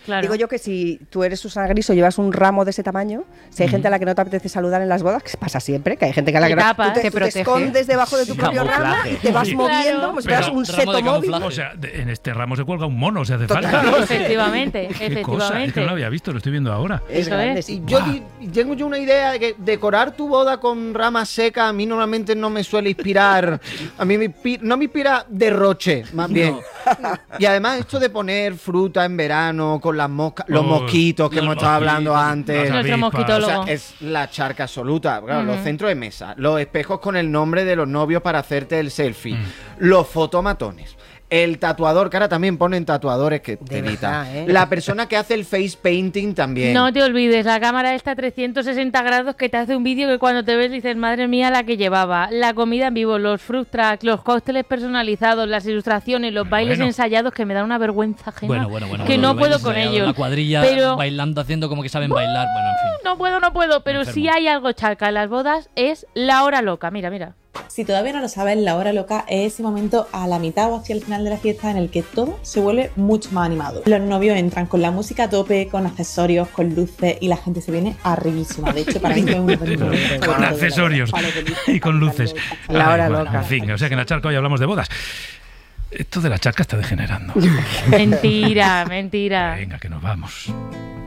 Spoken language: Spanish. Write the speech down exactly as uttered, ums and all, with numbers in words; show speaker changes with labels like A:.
A: Claro.
B: Digo yo que si tú eres Susana Griso, llevas un ramo de ese tamaño, si hay mm. gente a la que no te apetece saludar en las bodas, que pasa siempre, que hay gente que a la que no,
A: tapas,
B: tú te,
A: te,
B: tú te escondes debajo de tu propio ramo y te vas
C: sí.
B: moviendo
A: claro.
B: como si fueras un seto móvil.
C: O sea, de, en este ramo se cuelga un mono, se hace
B: Total.
C: falta.
A: Efectivamente,
C: Qué
A: efectivamente.
C: cosa, es que no lo había visto, lo estoy viendo ahora.
B: Es
A: Eso
B: grande,
A: es.
B: sí.
D: Y yo di- tengo yo una idea de que decorar tu boda con ramas secas a mí normalmente no me suele inspirar. A mí me inspi- no me inspira derroche, más bien. Y además esto de poner fruta en verano con las moscas, los
C: Uy,
D: mosquitos que
C: los
D: hemos estado
C: mosquitos,
D: hablando antes.
C: las
A: Nuestro
C: avispas.
D: O
A: mosquitólogo.
D: sea, es la charca absoluta. Claro,
A: Ujú.
D: los centros de mesa, los espejos con el nombre de los novios para hacerte el selfie,
C: Mm.
D: los fotomatones. El tatuador, que ahora también ponen tatuadores que te
B: verdad,
D: evitan.
B: ¿eh?
D: La persona que hace el face painting también.
A: No te olvides, la cámara esta trescientos sesenta grados que te hace un vídeo que cuando te ves dices, madre mía, la que llevaba. La comida en vivo, los fruit tracks, los cócteles personalizados, las ilustraciones, los
C: Bueno,
A: bailes
C: bueno.
A: ensayados, que me da una vergüenza ajena.
E: Bueno, bueno, bueno.
A: que
E: bueno,
A: no
E: lo
A: puedo
E: bailes
A: con
E: ensayado,
A: ellos.
E: Una cuadrilla
A: Pero-
E: bailando, haciendo como que saben bailar. Bueno, en fin.
A: No puedo, no puedo, pero
E: Enfermo.
A: si hay algo charca en las bodas es la hora loca. Mira, mira.
F: Si todavía no lo sabes, la hora loca es ese momento a la mitad o hacia el final de la fiesta en el que todo se vuelve mucho más animado. Los novios entran con la música a tope, con accesorios, con luces y la gente se viene arribísima. De hecho, para mí es uno de mis momentos
C: Con
F: favoritos de la
C: accesorios
F: boda. Vale, feliz.
C: y con luces.
B: La
C: Ay,
B: hora
C: bueno,
B: loca.
C: En fin, o sea que en la charca hoy hablamos de bodas. Esto de la charca está degenerando.
A: Mentira, mentira.
C: Venga, que nos vamos.